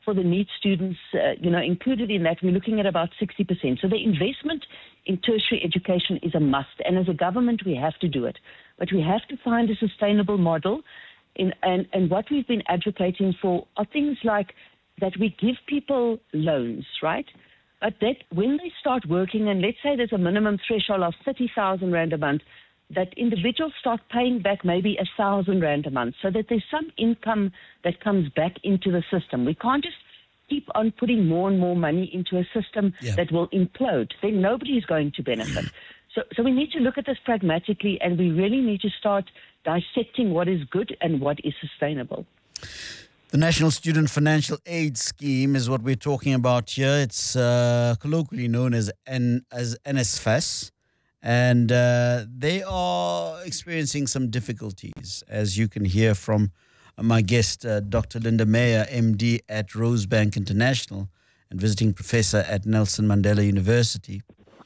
for the NEET students, included in that, we're looking at about 60%. So the investment in tertiary education is a must. And as a government, we have to do it. But we have to find a sustainable model. And what we've been advocating for are things like that we give people loans, right? But that when they start working, and let's say there's a minimum threshold of 30,000 Rand a month, that individuals start paying back maybe 1,000 Rand a month so that there's some income that comes back into the system. We can't just keep on putting more and more money into a system that will implode. Then nobody is going to benefit. So we need to look at this pragmatically, and we really need to start dissecting what is good and what is sustainable. The National Student Financial Aid Scheme is what we're talking about here. It's colloquially known as NSFAS. And they are experiencing some difficulties, as you can hear from my guest, Dr. Linda Meyer, MD at Rosebank International and visiting professor at Nelson Mandela University.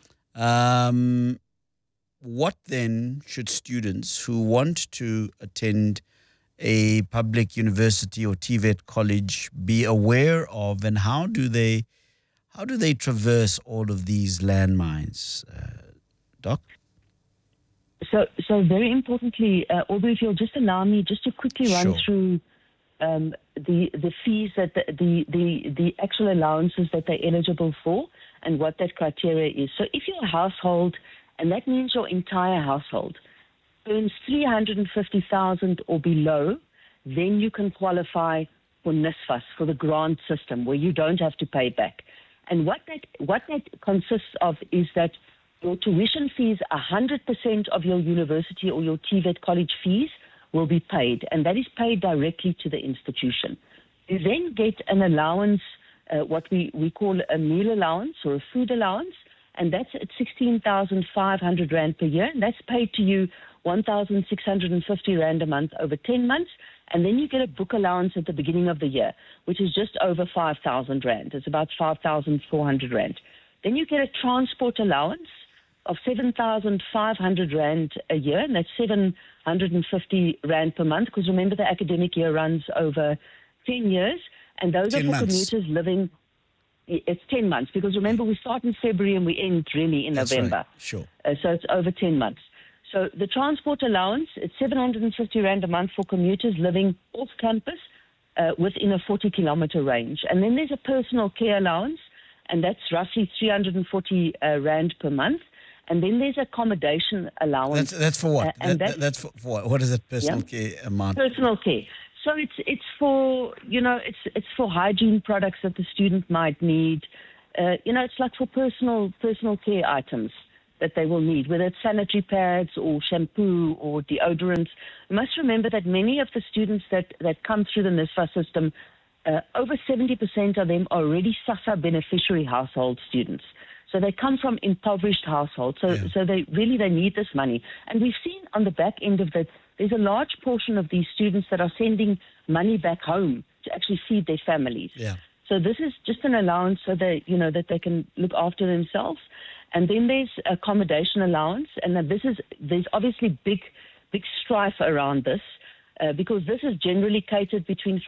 What then should students who want to attend a public university or TVET college be aware of, and how do they traverse all of these landmines? Doc? So very importantly, Aubrey, if you'll just allow me just to quickly run through the fees that the actual allowances that they're eligible for and what that criteria is. So if your household, and that means your entire household, earns 350,000 or below, then you can qualify for NSFAS, for the grant system, where you don't have to pay back. And what that consists of is that your tuition fees, 100% of your university or your TVET college fees will be paid, and that is paid directly to the institution. You then get an allowance, what we call a meal allowance or a food allowance, and that's at 16,500 Rand per year, and that's paid to you 1,650 Rand a month over 10 months, and then you get a book allowance at the beginning of the year, which is just over 5,000 Rand. It's about 5,400 Rand. Then you get a transport allowance of 7,500 Rand a year, and that's 750 Rand per month, because remember the academic year runs over 10 years, and those are for commuters living, it's 10 months, because remember we start in February and we end really in November. Right. Sure. So it's over 10 months. So the transport allowance, it's 750 Rand a month for commuters living off campus within a 40-kilometer range. And then there's a personal care allowance, and that's roughly 340 Rand per month. And then there's accommodation allowance. That's for what? That's for what? What is that personal care amount? Personal care. So it's for, it's for hygiene products that the student might need. It's like for personal care items that they will need, whether it's sanitary pads or shampoo or deodorants. You must remember that many of the students that come through the NSFAS system, over 70% of them are already SASSA beneficiary household students. So they come from impoverished households. So they need this money. And we've seen on the back end of that, there's a large portion of these students that are sending money back home to actually feed their families. Yeah. So this is just an allowance so that, that they can look after themselves. And then there's accommodation allowance. And there's obviously big strife around this because this is generally catered between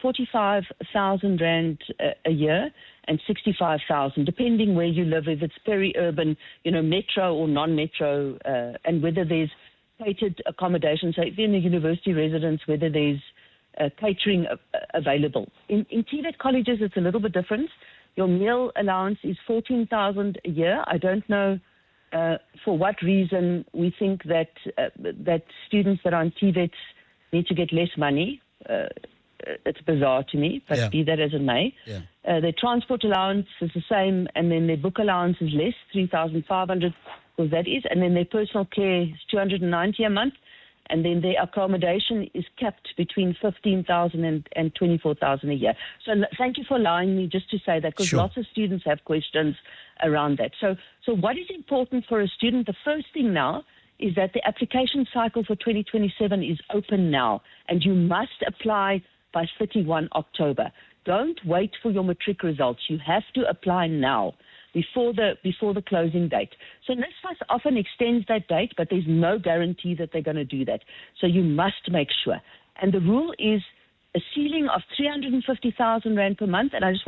45,000 Rand a year and 65,000, depending where you live, if it's peri-urban, metro or non-metro, and whether there's catered accommodation. So if you're in a university residence, whether there's catering available. In TVET colleges, it's a little bit different. Your meal allowance is 14,000 a year. I don't know for what reason we think that students that are on TVET need to get less money. It's bizarre to me, but be that as it may. Yeah. Their transport allowance is the same, and then their book allowance is less, 3,500, because that is, and then their personal care is 290 a month, and then their accommodation is capped between 15,000 and 24,000 a year. So thank you for allowing me just to say that, because lots of students have questions around that. So what is important for a student? The first thing now is that the application cycle for 2027 is open now, and you must apply by 31 October. Don't wait for your matric results. You have to apply now, before the closing date. So NSFAS often extends that date, but there's no guarantee that they're going to do that. So you must make sure. And the rule is a ceiling of 350,000 Rand per month, and I just